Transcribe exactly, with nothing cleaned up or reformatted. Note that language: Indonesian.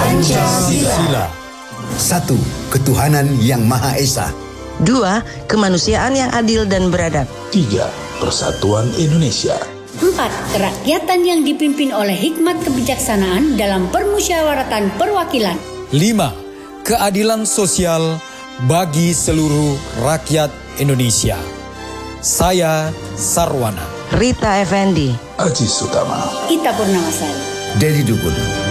Pancasila. Satu, ketuhanan yang Maha Esa. Dua, kemanusiaan yang adil dan beradab. Tiga, persatuan Indonesia. Empat, kerakyatan yang dipimpin oleh hikmat kebijaksanaan dalam permusyawaratan perwakilan. Lima, keadilan sosial bagi seluruh rakyat Indonesia. Saya Sarwana. Rita Effendi. Aji Sutama. Ita Purnamasari. Dedi Dugun.